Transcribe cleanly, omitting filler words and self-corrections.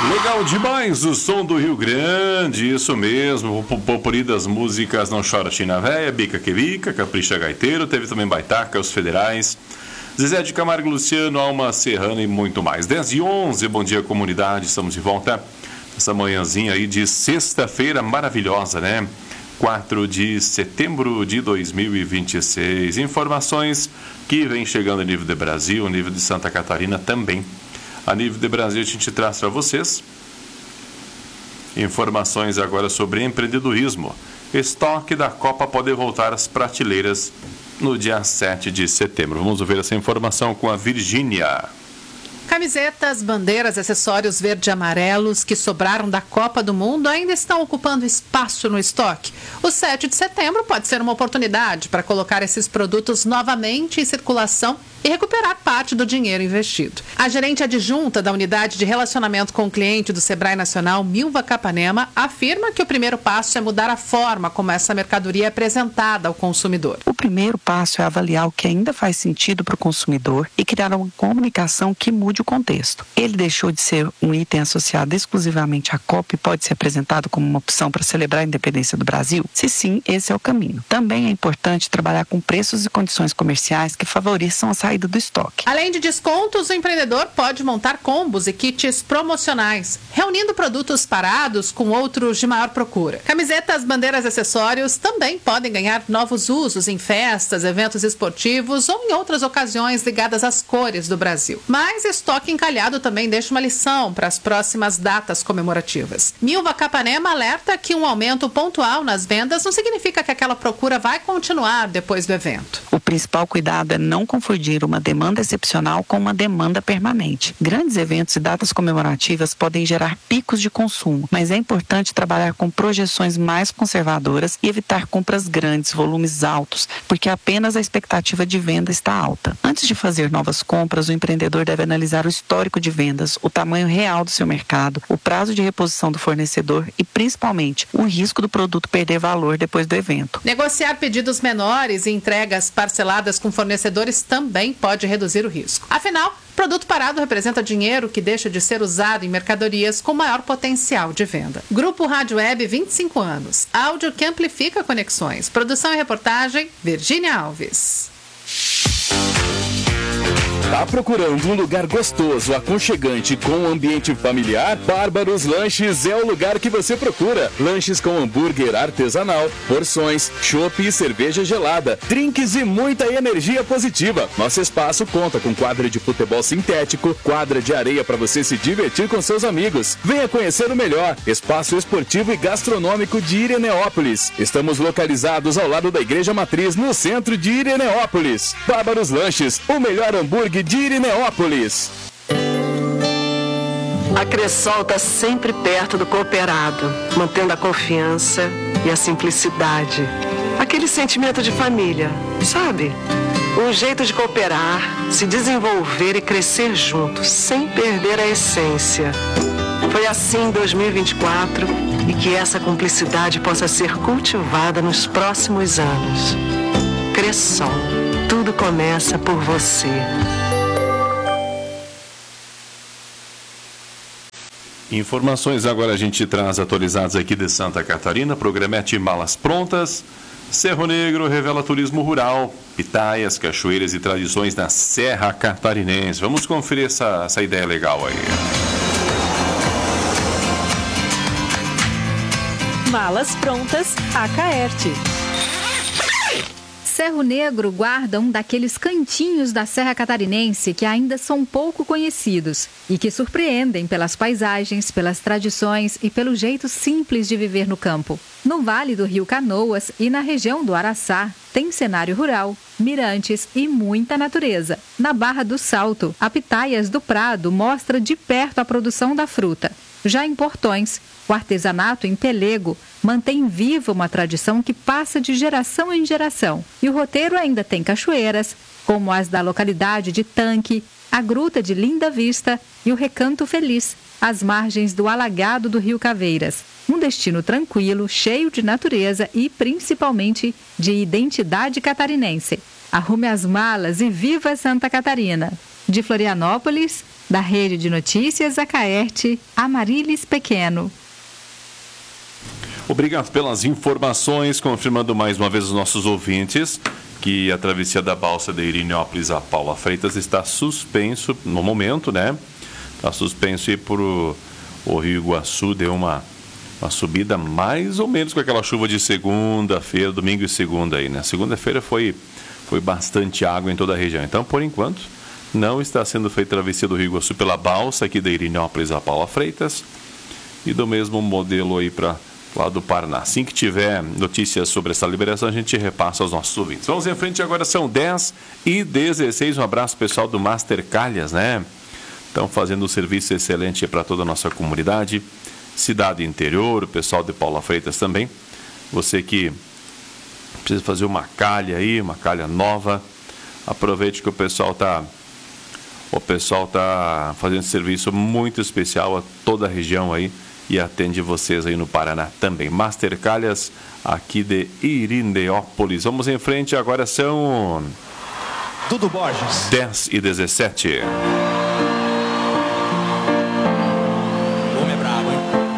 Legal demais o som do Rio Grande, isso mesmo, o popurrí das músicas Não Chora China Véia, Bica que Bica, Capricha Gaiteiro, teve também Baitaca, Os Federais, Zezé de Camargo, Luciano, Alma Serrana e muito mais. 10h11, bom dia comunidade, estamos de volta essa manhãzinha aí de sexta-feira maravilhosa, né? 4 de setembro de 2026. Informações que vem chegando a nível de Brasil, a nível de Santa Catarina também. A nível de Brasil, a gente traz para vocês informações agora sobre empreendedorismo. Estoque da Copa pode voltar às prateleiras no dia 7 de setembro. Vamos ver essa informação com a Virgínia. Camisetas, bandeiras, acessórios verde e amarelos que sobraram da Copa do Mundo ainda estão ocupando espaço no estoque. O 7 de setembro pode ser uma oportunidade para colocar esses produtos novamente em circulação e recuperar parte do dinheiro investido. A gerente adjunta da Unidade de Relacionamento com o Cliente do Sebrae Nacional, Milva Capanema, afirma que o primeiro passo é mudar a forma como essa mercadoria é apresentada ao consumidor. O primeiro passo é avaliar o que ainda faz sentido para o consumidor e criar uma comunicação que mude o contexto. Ele deixou de ser um item associado exclusivamente à Copa e pode ser apresentado como uma opção para celebrar a independência do Brasil? Se sim, esse é o caminho. Também é importante trabalhar com preços e condições comerciais que favoreçam a saída do estoque. Além de descontos, o empreendedor pode montar combos e kits promocionais, reunindo produtos parados com outros de maior procura. Camisetas, bandeiras e acessórios também podem ganhar novos usos em festas, eventos esportivos ou em outras ocasiões ligadas às cores do Brasil. Mas estoque encalhado também deixa uma lição para as próximas datas comemorativas. Milva Capanema alerta que um aumento pontual nas vendas não significa que aquela procura vai continuar depois do evento. O principal cuidado é não confundir uma demanda excepcional com uma demanda permanente. Grandes eventos e datas comemorativas podem gerar picos de consumo, mas é importante trabalhar com projeções mais conservadoras e evitar compras grandes, volumes altos, porque apenas a expectativa de venda está alta. Antes de fazer novas compras, o empreendedor deve analisar o histórico de vendas, o tamanho real do seu mercado, o prazo de reposição do fornecedor e, principalmente, o risco do produto perder valor depois do evento. Negociar pedidos menores e entregas parceladas com fornecedores também pode reduzir o risco. Afinal, produto parado representa dinheiro que deixa de ser usado em mercadorias com maior potencial de venda. Grupo Rádio Web, 25 anos. Áudio que amplifica conexões. Produção e reportagem, Virgínia Alves. Tá procurando um lugar gostoso, aconchegante, com um ambiente familiar? Bárbaros Lanches é o lugar que você procura. Lanches com hambúrguer artesanal, porções, chopp e cerveja gelada, drinks e muita energia positiva. Nosso espaço conta com quadra de futebol sintético, quadra de areia para você se divertir com seus amigos. Venha conhecer o melhor espaço esportivo e gastronômico de Irineópolis. Estamos localizados ao lado da Igreja Matriz, no centro de Irineópolis. Bárbaros Lanches, o melhor hambúrguer de Irineópolis. A Cressol está sempre perto do cooperado, mantendo a confiança e a simplicidade. Aquele sentimento de família, sabe? Um jeito de cooperar, se desenvolver e crescer juntos, sem perder a essência. Foi assim em 2024 e que essa cumplicidade possa ser cultivada nos próximos anos. Cressol, tudo começa por você. Informações agora a gente traz atualizadas aqui de Santa Catarina. Programete Malas Prontas. Cerro Negro revela turismo rural, pitaias, cachoeiras e tradições na Serra Catarinense. Vamos conferir essa ideia legal aí. Malas Prontas, Acaerte. Cerro Negro guarda um daqueles cantinhos da Serra Catarinense que ainda são pouco conhecidos e que surpreendem pelas paisagens, pelas tradições e pelo jeito simples de viver no campo. No Vale do Rio Canoas e na região do Araçá, tem cenário rural, mirantes e muita natureza. Na Barra do Salto, a Pitaias do Prado mostra de perto a produção da fruta. Já em Portões, o artesanato em pelego mantém viva uma tradição que passa de geração em geração. E o roteiro ainda tem cachoeiras, como as da localidade de Tanque, a Gruta de Linda Vista e o Recanto Feliz, às margens do alagado do Rio Caveiras. Um destino tranquilo, cheio de natureza e, principalmente, de identidade catarinense. Arrume as malas e viva Santa Catarina! De Florianópolis, Da Rede de Notícias Acaerte, Amarilis Pequeno. Obrigado pelas informações, confirmando mais uma vez os nossos ouvintes que a travessia da balsa de Irinópolis a Paula Freitas está suspenso no momento, né? Está suspenso e por o Rio Iguaçu deu uma subida mais ou menos com aquela chuva de segunda-feira, domingo e segunda aí, né? Segunda-feira foi bastante água em toda a região. Então, por enquanto, não está sendo feita a travessia do Rio Iguaçu pela balsa aqui de Irinópolis a Paula Freitas e do mesmo modelo aí para lá do Paraná. Assim que tiver notícias sobre essa liberação, a gente repassa aos nossos ouvintes. Vamos em frente agora, são 10h16. Um abraço pessoal do Master Calhas, né? Estão fazendo um serviço excelente para toda a nossa comunidade, cidade interior, o pessoal de Paula Freitas também. Você que precisa fazer uma calha aí, uma calha nova, aproveite que o pessoal tá fazendo serviço muito especial a toda a região aí e atende vocês aí no Paraná também. Master Calhas, aqui de Irinópolis. Vamos em frente, agora são Dudu Borges. 10h17.